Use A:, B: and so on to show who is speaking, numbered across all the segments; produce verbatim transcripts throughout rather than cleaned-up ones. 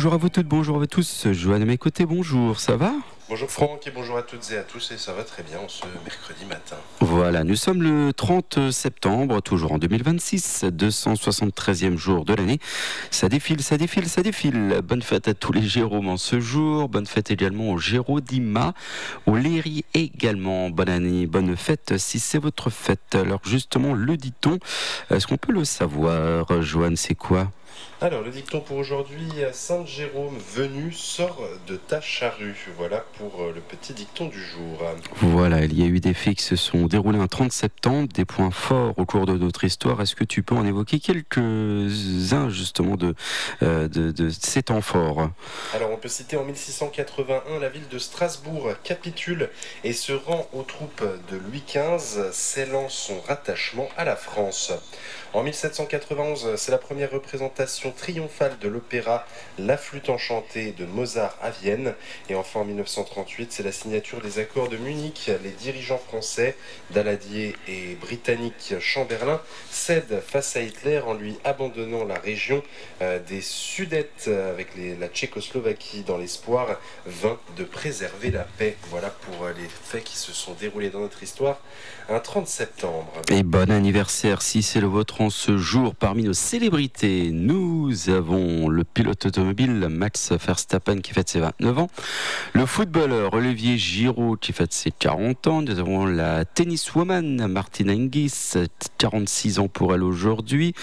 A: Bonjour à vous toutes, bonjour à vous tous. Joanne à mes côtés, bonjour, ça va ?
B: Bonjour Franck et bonjour à toutes et à tous, et ça va très bien en ce mercredi matin.
A: Voilà, nous sommes le trente septembre, toujours en deux mille vingt-six, deux cent soixante-treizième jour de l'année. Ça défile, ça défile, ça défile. Bonne fête à tous les Jérômes en ce jour, bonne fête également aux Gérodima, aux Léry également. Bonne année, bonne fête si c'est votre fête. Alors justement, le dicton, est-ce qu'on peut le savoir, Joanne, c'est quoi ?
B: Alors, le dicton pour aujourd'hui, Saint Jérôme venu, sort de ta charrue. Voilà pour le petit dicton du jour.
A: Voilà, il y a eu des faits qui se sont déroulés un trente septembre, des points forts au cours de notre histoire. Est-ce que tu peux en évoquer quelques-uns justement de, euh, de, de ces temps forts ?
B: Alors, on peut citer en mille six cent quatre-vingt-un, la ville de Strasbourg capitule et se rend aux troupes de Louis quinze, scellant son rattachement à la France. En mille sept cent quatre-vingt-onze, c'est la première représentation triomphale de l'opéra La Flûte enchantée de Mozart à Vienne. Et enfin, en mille neuf cent trente-huit, c'est la signature des accords de Munich. Les dirigeants français, Daladier et britannique Chamberlain, cèdent face à Hitler en lui abandonnant la région euh, des Sudètes avec les, la Tchécoslovaquie dans l'espoir vain de préserver la paix. Voilà pour les faits qui se sont déroulés dans notre histoire un trente septembre.
A: Et bon anniversaire si c'est le vôtre en ce jour. Parmi nos célébrités, nous avons le pilote automobile Max Verstappen qui fête ses vingt-neuf ans, le footballeur Olivier Giroud qui fête ses quarante ans, nous avons la tenniswoman Martina Hingis, quarante-six ans pour elle aujourd'hui.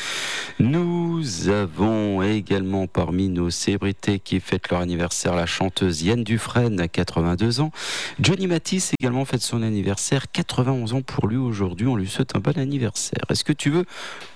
A: Nous avons également parmi nos célébrités qui fêtent leur anniversaire la chanteuse Yann Dufresne à quatre-vingt-deux ans. Johnny Matisse également fête son anniversaire, quatre-vingt-onze ans pour lui aujourd'hui. On lui souhaite un bon anniversaire. Est-ce que tu veux compléter ?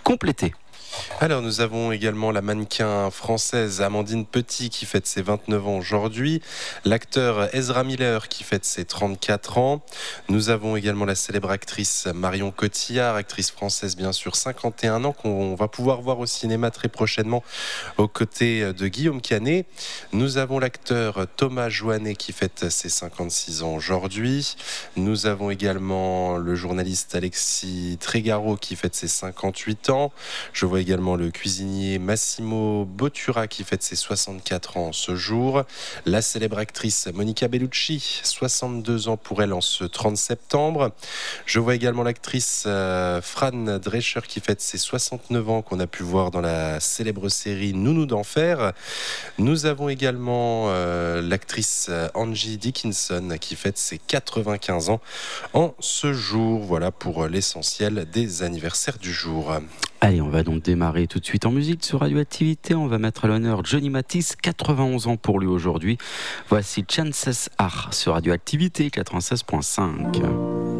B: Alors nous avons également la mannequin française Amandine Petit qui fête ses vingt-neuf ans aujourd'hui, l'acteur Ezra Miller qui fête ses trente-quatre ans, nous avons également la célèbre actrice Marion Cotillard, actrice française bien sûr, cinquante et un ans, qu'on va pouvoir voir au cinéma très prochainement aux côtés de Guillaume Canet. Nous avons l'acteur Thomas Joannet qui fête ses cinquante-six ans aujourd'hui, nous avons également le journaliste Alexis Trégaro qui fête ses cinquante-huit ans, je vois également le cuisinier Massimo Bottura qui fête ses soixante-quatre ans ce jour. La célèbre actrice Monica Bellucci, soixante-deux ans pour elle en ce trente septembre. Je vois également l'actrice euh, Fran Drescher qui fête ses soixante-neuf ans qu'on a pu voir dans la célèbre série Nounou d'enfer. Nous avons également euh, l'actrice Angie Dickinson qui fête ses quatre-vingt-quinze ans en ce jour. Voilà pour l'essentiel des anniversaires du jour.
A: Allez, on va donc démarrer tout de suite en musique sur Radioactivité. On va mettre à l'honneur Johnny Matisse, quatre-vingt-onze ans pour lui aujourd'hui. Voici Chances Are sur Radioactivité quatre-vingt-seize point cinq.